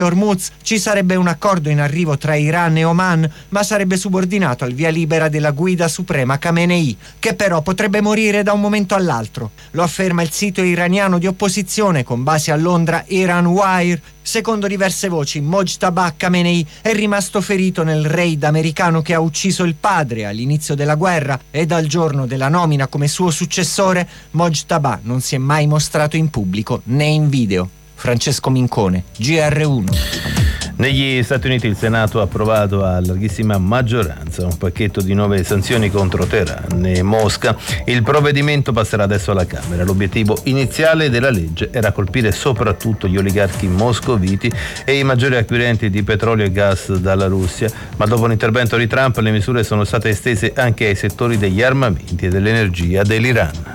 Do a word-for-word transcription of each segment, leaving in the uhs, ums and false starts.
Hormuz ci sarebbe un accordo in arrivo tra Iran e Oman, ma sarebbe subordinato al via libera della guida suprema Khamenei, che però potrebbe morire da un momento all'altro. Lo afferma il sito iraniano di opposizione con base a Londra Iran Wire. Secondo diverse voci, Mojtaba Khamenei è rimasto ferito nel raid americano che ha ucciso il padre all'inizio della guerra e dal giorno della nomina come suo successore, Mojtaba non si è mai mostrato in pubblico né in video. Francesco Mincone, G R uno. Negli Stati Uniti il Senato ha approvato a larghissima maggioranza un pacchetto di nuove sanzioni contro Teheran e Mosca. Il provvedimento passerà adesso alla Camera. L'obiettivo iniziale della legge era colpire soprattutto gli oligarchi moscoviti e i maggiori acquirenti di petrolio e gas dalla Russia, ma dopo l'intervento di Trump le misure sono state estese anche ai settori degli armamenti e dell'energia dell'Iran.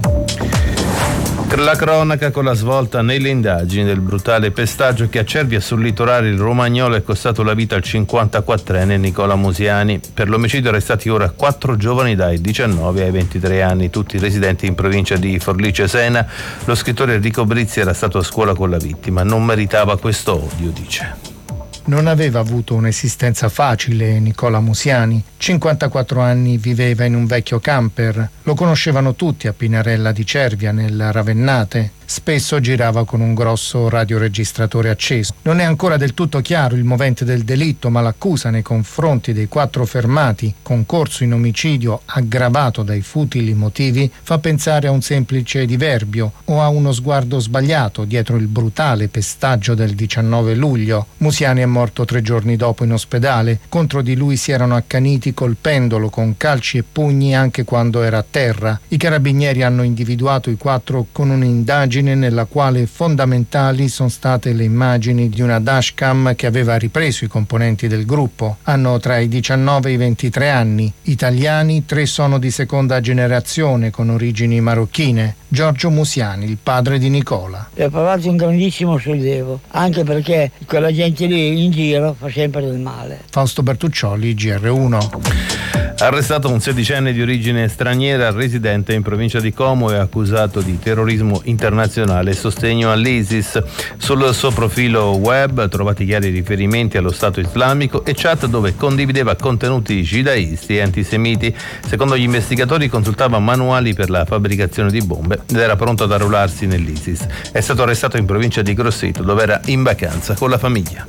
La cronaca con la svolta nelle indagini del brutale pestaggio che a Cervia sul litorale romagnolo è costato la vita al cinquantaquattrenne Nicola Musiani. Per l'omicidio arrestati ora quattro giovani dai diciannove ai ventitré anni, tutti residenti in provincia di Forlì-Cesena. Lo scrittore Enrico Brizzi era stato a scuola con la vittima, non meritava questo odio, dice. Non aveva avuto un'esistenza facile Nicola Musiani. cinquantaquattro anni viveva in un vecchio camper. Lo conoscevano tutti a Pinarella di Cervia, nel Ravennate. Spesso girava con un grosso radioregistratore acceso. Non è ancora del tutto chiaro il movente del delitto, ma l'accusa nei confronti dei quattro fermati, concorso in omicidio aggravato dai futili motivi, fa pensare a un semplice diverbio o a uno sguardo sbagliato dietro il brutale pestaggio del diciannove luglio. Musiani è morto tre giorni dopo in ospedale. Contro di lui si erano accaniti colpendolo con calci e pugni anche quando era a terra. I carabinieri hanno individuato i quattro con un'indagine nella quale fondamentali sono state le immagini di una dashcam che aveva ripreso i componenti del gruppo. Hanno tra i diciannove e i ventitré anni. Italiani, tre sono di seconda generazione con origini marocchine. Giorgio Musiani, il padre di Nicola. E ho provato un grandissimo sollievo, anche perché quella gente lì in giro fa sempre del male. Fausto Bertuccioli, G R uno. Arrestato un sedicenne di origine straniera residente in provincia di Como e accusato di terrorismo internazionale e sostegno all'ISIS. Sul suo profilo web trovati chiari riferimenti allo Stato islamico e chat dove condivideva contenuti jihadisti e antisemiti. Secondo gli investigatori consultava manuali per la fabbricazione di bombe ed era pronto ad arruolarsi nell'ISIS. È stato arrestato in provincia di Grosseto dove era in vacanza con la famiglia.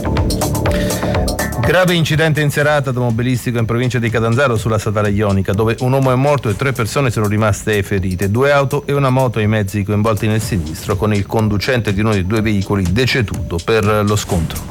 Grave incidente in serata automobilistico in provincia di Catanzaro sulla statale ionica, dove un uomo è morto e tre persone sono rimaste ferite, due auto e una moto ai mezzi coinvolti nel sinistro, con il conducente di uno dei due veicoli deceduto per lo scontro.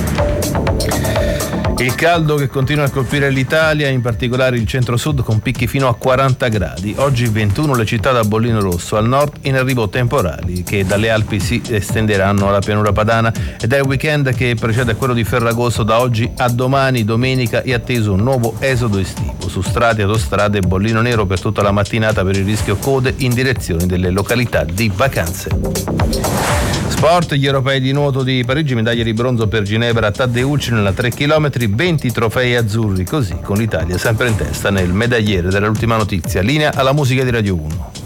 Il caldo che continua a colpire l'Italia, in particolare il centro-sud, con picchi fino a quaranta gradi. Oggi ventuno le città da bollino rosso, al nord in arrivo temporali che dalle Alpi si estenderanno alla pianura padana ed è il weekend che precede quello di Ferragosto. Da oggi a domani, domenica, è atteso un nuovo esodo estivo. Su strade, autostrade, bollino nero per tutta la mattinata per il rischio code in direzione delle località di vacanze. Sport, gli europei di nuoto di Parigi, medaglia di bronzo per Ginevra Taddeucci nella tre chilometri, venti trofei azzurri, così con l'Italia sempre in testa nel medagliere dell'ultima notizia. Linea alla musica di Radio uno.